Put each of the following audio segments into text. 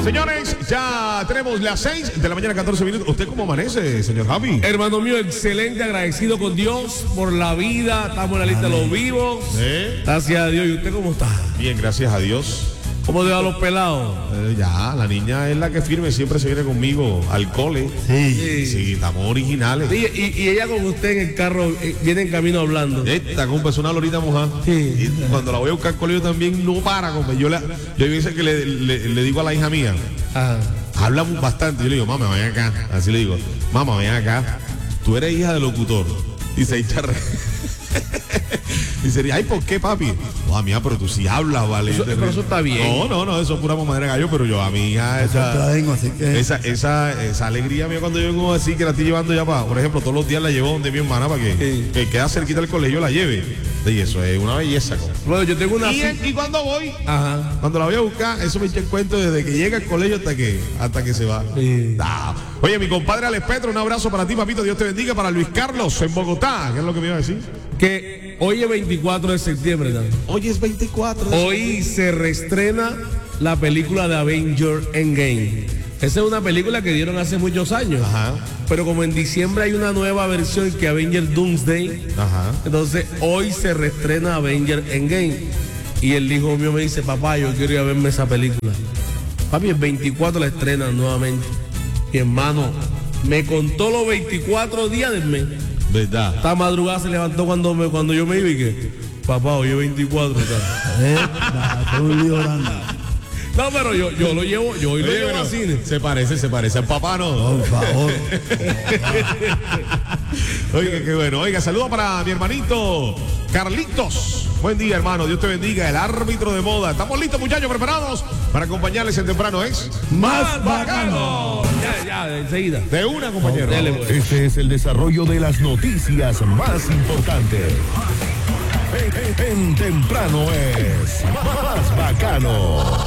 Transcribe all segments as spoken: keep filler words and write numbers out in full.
Señores, ya tenemos las seis de la mañana, catorce minutos. ¿Usted cómo amanece, señor Javi? Hermano mío, excelente, agradecido con Dios por la vida. Estamos en la lista de los vivos. ¿Eh? Gracias a Dios. ¿Y usted cómo está? Bien, gracias a Dios. ¿Cómo te va a los pelados? Eh, ya, la niña es la que firme, siempre se viene conmigo al cole. Sí. Sí, estamos originales. Sí, y, y ella con usted en el carro eh, viene en camino hablando. Esta, compa, es una lorita mojada. Sí. Y cuando la voy a buscar al colegio también no para, compa. Yo, la, yo hay veces que le, le, le digo a la hija mía, Ajá. hablamos bastante. Yo le digo, mamá, ven acá. Así le digo, mamá, ven acá. Tú eres hija de locutor. Y se echa re... Y sería, ay, ¿por qué, papi? No, mía, pero tú sí hablas, ¿vale? Eso, pero eso está bien. No, no, no, eso es pura mamadera de gallo, pero yo a mi hija esa, así que... esa, esa, esa alegría mía cuando yo vengo así, que la estoy llevando ya para, por ejemplo, todos los días la llevo donde mi hermana para que, Sí. que queda cerquita del colegio la lleve. Y eso es una belleza, compa. Bueno, yo tengo una... Y, y cuando voy, Ajá. cuando la voy a buscar, eso me echa el cuento desde que llega al colegio hasta que, hasta que se va. Sí. Ah. Oye, mi compadre Alex Petro, un abrazo para ti, papito, Dios te bendiga. Para Luis Carlos en Bogotá, ¿qué es lo que me iba a decir? Que hoy es veinticuatro de septiembre, ¿no? Hoy es veinticuatro. de Hoy se reestrena la película de Avengers Endgame. Esa es una película que dieron hace muchos años. Ajá. Pero como en diciembre hay una nueva versión que Avengers Doomsday, Ajá. entonces hoy se reestrena Avengers Endgame. Y el hijo mío me dice, papá, yo quiero ir a verme esa película. Papi, el veinticuatro la estrenan nuevamente. Mi hermano me contó los veinticuatro días del mes. ¿Verdad? Esta madrugada se levantó cuando, me, cuando yo me iba y que, papá, hoy es veinticuatro. Eh, nah, un lío grande. No, pero yo, yo lo llevo, yo hoy lo Oye, llevo pero al cine. se parece, se parece al papá, ¿no? Por favor. Oiga, qué bueno. Oiga, saludos para mi hermanito Carlitos. Buen día, hermano. Dios te bendiga. El árbitro de moda. Estamos listos, muchachos, preparados para acompañarles en temprano. Es Más bacano. Ya, ya, enseguida. de una, compañero. Dele, pues. Este es el desarrollo de las noticias más importantes. En, en- en temprano es Más Bacano.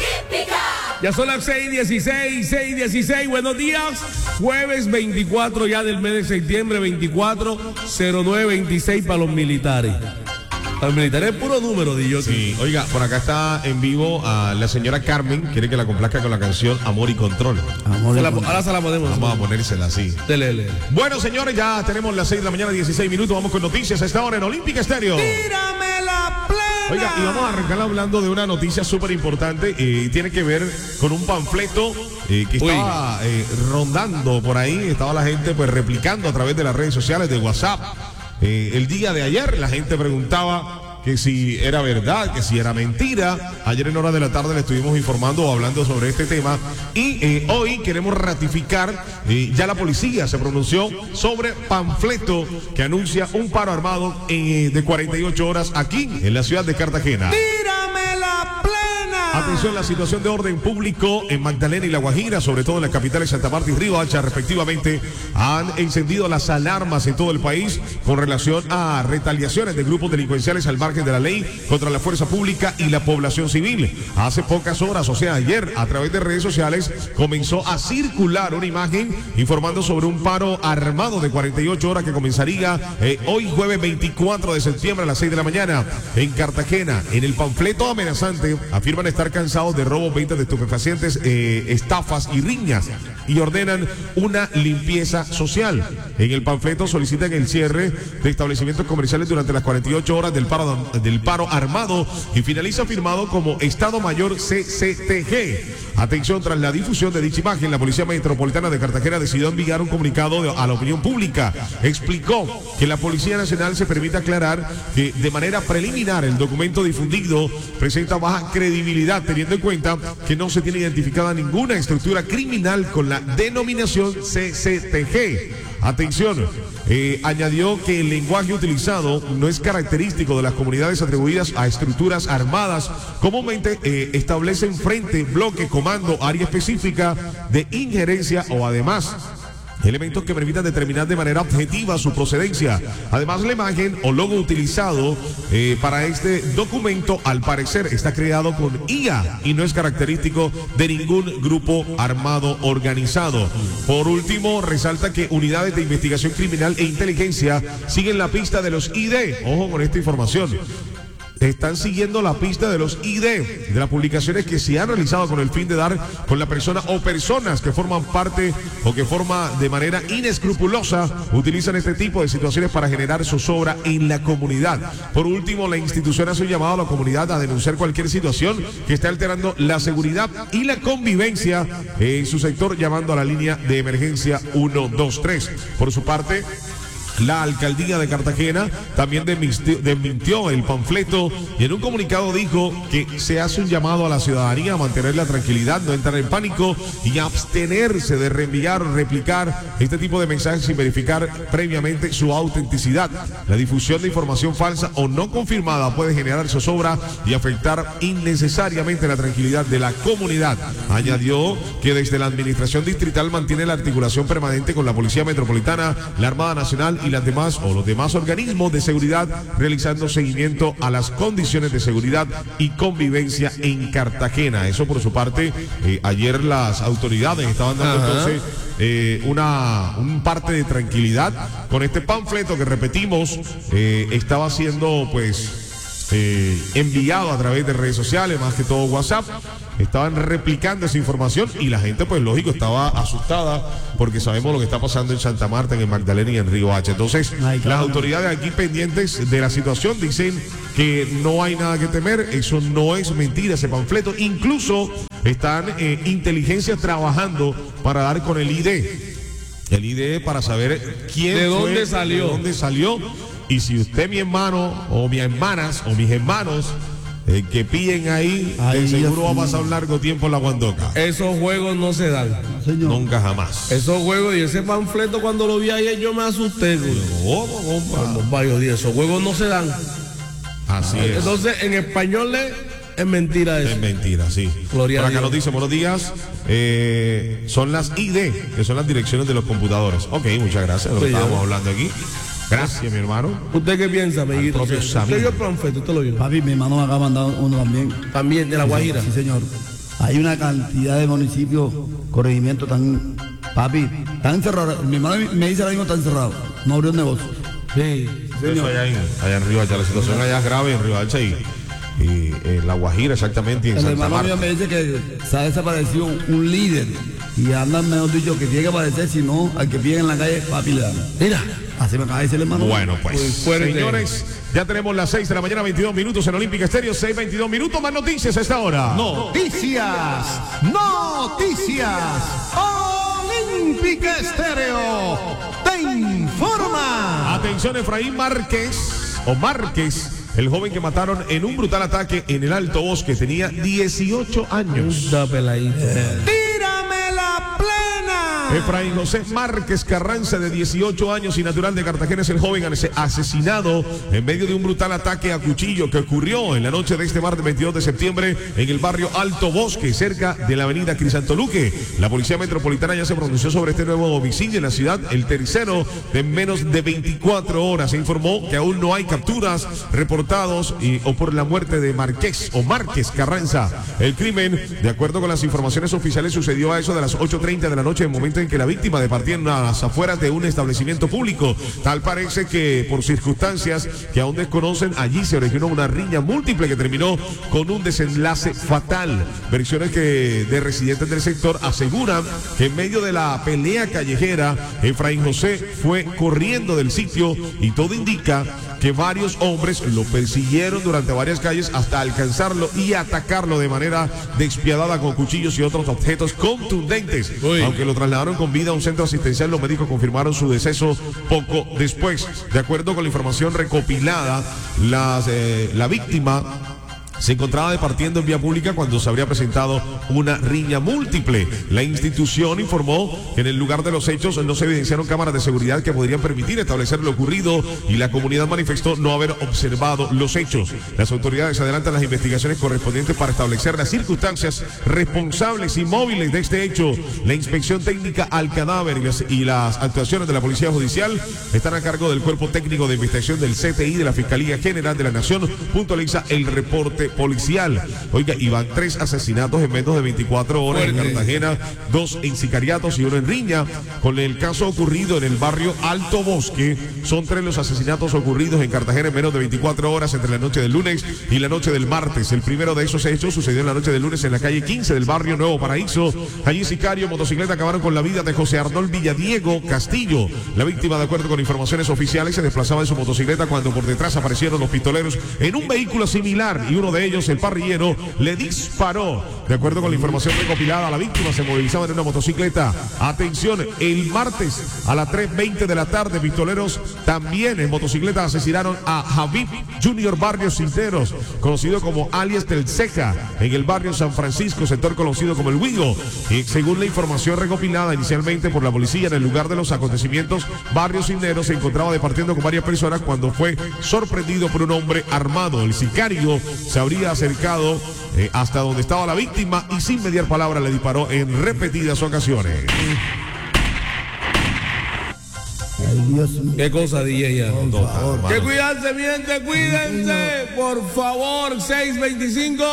Ya son las seis dieciséis, seis dieciséis, buenos días. Jueves veinticuatro ya del mes de septiembre, veinticuatro cero nueve veintiséis para los militares. Para los militares es puro número, Dillo. Sí, oiga, por acá está en vivo a la señora Carmen. Quiere que la complazca con la canción Amor y Control. Amor, Se la- ahora se la podemos. Vamos a ponérsela así. Dele, dele. Bueno, señores, ya tenemos las seis de la mañana, dieciséis minutos. Vamos con noticias a esta hora en Olímpica Estéreo. ¡Tírame la plena! Oiga, y vamos a arrancar hablando de una noticia súper importante y tiene que ver con un panfleto eh, que Uy. estaba eh, rondando por ahí. Estaba la gente pues replicando a través de las redes sociales, de WhatsApp. Eh, el día de ayer la gente preguntaba que si era verdad, que si era mentira. Ayer en hora de la tarde le estuvimos informando o hablando sobre este tema y eh, hoy queremos ratificar, eh, ya la policía se pronunció sobre panfleto que anuncia un paro armado eh, de cuarenta y ocho horas aquí en la ciudad de Cartagena. ¡Tírame la plena! Atención, la situación de orden público en Magdalena y La Guajira, sobre todo en las capitales Santa Marta y Río Hacha, respectivamente, han encendido las alarmas en todo el país con relación a retaliaciones de grupos delincuenciales al margen de la ley contra la fuerza pública y la población civil. Hace pocas horas, o sea, ayer, a través de redes sociales, comenzó a circular una imagen informando sobre un paro armado de cuarenta y ocho horas que comenzaría eh, hoy jueves veinticuatro de septiembre a las seis de la mañana en Cartagena. En el panfleto amenazante afirman estar cansados de robos, ventas de estupefacientes, eh, estafas y riñas y ordenan una limpieza social. En el panfleto solicitan el cierre de establecimientos comerciales durante las cuarenta y ocho horas del paro, del paro armado y finaliza firmado como Estado Mayor C C T G. Atención, tras la difusión de dicha imagen, la Policía Metropolitana de Cartagena decidió enviar un comunicado de, a la opinión pública. Explicó que la Policía Nacional se permite aclarar que de manera preliminar el documento difundido presenta baja credibilidad, teniendo en cuenta que no se tiene identificada ninguna estructura criminal con la denominación C C T G. Atención, eh, añadió que el lenguaje utilizado no es característico de las comunidades atribuidas a estructuras armadas. Comúnmente eh, establecen frente, bloque, comando, área específica de injerencia o además elementos que permitan determinar de manera objetiva su procedencia. Además, la imagen o logo utilizado eh, para este documento, al parecer, está creado con I A y no es característico de ningún grupo armado organizado. Por último, resalta que unidades de investigación criminal e inteligencia siguen la pista de los I D. Ojo con esta información. están siguiendo la pista de los I D, de las publicaciones que se han realizado con el fin de dar con la persona o personas que forman parte o que forma de manera inescrupulosa, utilizan este tipo de situaciones para generar zozobra en la comunidad. Por último, la institución hace un llamado a la comunidad a denunciar cualquier situación que esté alterando la seguridad y la convivencia en su sector, llamando a la línea de emergencia uno dos tres. Por su parte, la alcaldía de Cartagena también desmintió, desmintió el panfleto y en un comunicado dijo que se hace un llamado a la ciudadanía a mantener la tranquilidad, no entrar en pánico y abstenerse de reenviar o replicar este tipo de mensajes sin verificar previamente su autenticidad. La difusión de información falsa o no confirmada puede generar zozobra y afectar innecesariamente la tranquilidad de la comunidad. Añadió que desde la administración distrital mantiene la articulación permanente con la Policía Metropolitana, la Armada Nacional y las demás o los demás organismos de seguridad, realizando seguimiento a las condiciones de seguridad y convivencia en Cartagena. Eso por su parte, eh, ayer las autoridades estaban dando Ajá. entonces eh, una un parte de tranquilidad con este panfleto que repetimos eh, estaba siendo pues Eh, enviado a través de redes sociales, más que todo WhatsApp. Estaban replicando esa información y la gente, pues lógico, estaba asustada porque sabemos lo que está pasando en Santa Marta, en el Magdalena y en Río Hacha. Entonces, Ay, claro. las autoridades aquí pendientes de la situación dicen que no hay nada que temer. Eso no es mentira, ese panfleto. Incluso están eh, inteligencias trabajando para dar con el I D. El I D para saber quién ¿De fue, dónde salió? de dónde salió. Y si usted, mi hermano, o mis hermanas, o mis hermanos, eh, que pillen ahí, Ay, de seguro Dios va a pasar un largo tiempo en la guandoca. Esos juegos no se dan. Señor. Nunca jamás. Esos juegos y ese panfleto cuando lo vi ayer yo me asusté. ¿Cómo, compa? Varios días. Esos juegos no se dan. Así es. Entonces, en español le, es mentira eso. Es mentira, sí. Gloria Por a acá Dios. nos dice, buenos días, eh, son las I D, que son las direcciones de los computadores. Ok, muchas gracias, lo que Sí, estábamos yo. hablando aquí. Gracias, mi hermano. ¿Usted qué piensa, amiguito? propio ¿Usted Samir. vio el panfleto? ¿Usted lo vio? Papi, mi hermano me acaba de mandar uno también. También, de La Guajira. Sí, señor. Hay una cantidad de municipios, corregimientos tan... Papi, están encerrados. Mi hermano me dice ahora mismo están encerrados. No abrió un negocio. Sí. Eso allá en, allá en Río Hacha, la situación allá es grave en Río Hacha y, y en La Guajira exactamente y en El Santa hermano Marta. mío me dice que se ha desaparecido un líder y andan, mejor dicho, que tiene que aparecer, si no, al que pide en la calle, papi le dan. Mira. Así me acaba de decir el hermano. Bueno, Muy pues, fuerte. señores, ya tenemos las seis de la mañana, veintidós minutos en Olímpica Estéreo, seis veintidós minutos, más noticias a esta hora. Noticias, noticias. Olímpica Estéreo te informa. Atención, Efraín Márquez, o Márquez, el joven que mataron en un brutal ataque en el Alto Bosque, tenía dieciocho años. Da peladito. Tírame la plena. Efraín José Márquez Carranza, de dieciocho años y natural de Cartagena, es el joven asesinado en medio de un brutal ataque a cuchillo que ocurrió en la noche de este martes veintidós de septiembre en el barrio Alto Bosque, cerca de la avenida Crisantoluque. La Policía Metropolitana ya se pronunció sobre este nuevo domicilio en la ciudad, el tercero de menos de veinticuatro horas. Se informó que aún no hay capturas reportados y, o por la muerte de Márquez o Márquez Carranza. El crimen, de acuerdo con las informaciones oficiales, sucedió a eso de las ocho treinta de la noche, en el momento en que la víctima departía en las afueras de un establecimiento público. Tal parece que por circunstancias que aún desconocen, allí se originó una riña múltiple que terminó con un desenlace fatal. Versiones que de residentes del sector aseguran que en medio de la pelea callejera, Efraín José fue corriendo del sitio y todo indica que varios hombres lo persiguieron durante varias calles hasta alcanzarlo y atacarlo de manera despiadada con cuchillos y otros objetos contundentes. Uy. Aunque lo trasladaron con vida a un centro asistencial, los médicos confirmaron su deceso poco después. De acuerdo con la información recopilada, las, eh, la víctima se encontraba departiendo en vía pública cuando se habría presentado una riña múltiple. La institución informó que en el lugar de los hechos no se evidenciaron cámaras de seguridad que podrían permitir establecer lo ocurrido y la comunidad manifestó no haber observado los hechos. Las autoridades adelantan las investigaciones correspondientes para establecer las circunstancias responsables y móviles de este hecho. La inspección técnica al cadáver y las, y las actuaciones de la Policía Judicial están a cargo del Cuerpo Técnico de Investigación del C T I de la Fiscalía General de la Nación, puntualiza el reporte policial. Oiga, y van tres asesinatos en menos de veinticuatro horas en Cartagena, dos en sicariatos y uno en riña. Con el caso ocurrido en el barrio Alto Bosque, son tres los asesinatos ocurridos en Cartagena en menos de veinticuatro horas entre la noche del lunes y la noche del martes. El primero de esos hechos sucedió en la noche del lunes en la calle quince del barrio Nuevo Paraíso. Allí sicario, motocicleta acabaron con la vida de José Arnold Villadiego Castillo. La víctima, de acuerdo con informaciones oficiales, se desplazaba en su motocicleta cuando por detrás aparecieron los pistoleros en un vehículo similar y uno de ellos, el parrillero, le disparó. De acuerdo con la información recopilada, la víctima se movilizaba en una motocicleta. Atención, el martes a las tres veinte de la tarde, pistoleros también en motocicleta asesinaron a Javib Junior Barrios Cinteros, conocido como alias del Ceja, en el barrio San Francisco, sector conocido como el Huigo. Y según la información recopilada inicialmente por la policía, en el lugar de los acontecimientos, Barrios Cinteros se encontraba departiendo con varias personas cuando fue sorprendido por un hombre armado. El sicario se habría acercado eh, hasta donde estaba la víctima y sin mediar palabra le disparó en repetidas ocasiones. Ay, Dios mío. ¿Qué cosa, D J? Por favor. Que cuidarse, mi gente, cuídense. Por favor, seis veinticinco.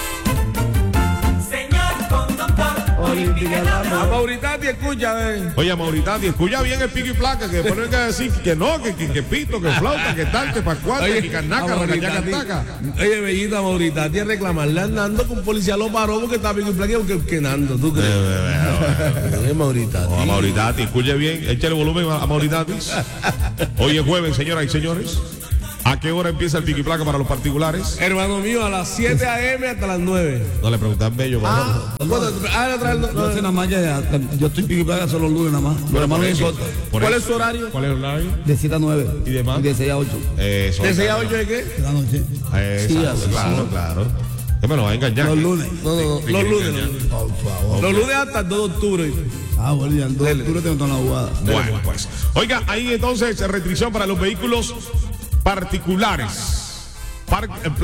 Señor conductor, A Mauritati, escucha, eh. Oye, Mauritati, escucha bien el pico y placa, que después no hay que decir que no, que, que, que pito, que flauta, que tal, que pascual, que carnaca, regañaca, taca. Oye, bellita Mauritati, a reclamarle a Nando que un policía lo paró porque estaba pico y placa, que, que Nando, ¿tú crees? Oye, Mauritati. Oh, Mauritati, escuche bien, échale volumen a, a Mauritati. Hoy es jueves, señoras y señores. ¿A qué hora empieza el pico y placa para los particulares? Hermano mío, a las siete a eme hasta las nueve. No le preguntan bello, Ah, bueno, ah, atrás, no, No no. sé nada más, ya, ya, yo estoy pico y placa solo los lunes nada más. Pero más no me importa. Por ¿Cuál eso. es su horario? ¿Cuál es el horario? De siete a nueve. ¿Y de más? Y de seis a ocho. Eso. ¿De seis a ocho de qué? De la noche. Eso, Sí, así, claro, sí. claro. Él me lo va a engañar. Los lunes. No, no, no, Sí, los sí, lunes. sí, Los lunes. Por favor. Los lunes hasta el dos de octubre. Ah, bueno, ya el dos de octubre tengo toda la jugada. Bueno, pues. Oiga, ahí entonces restricción para los vehículos particulares. Par-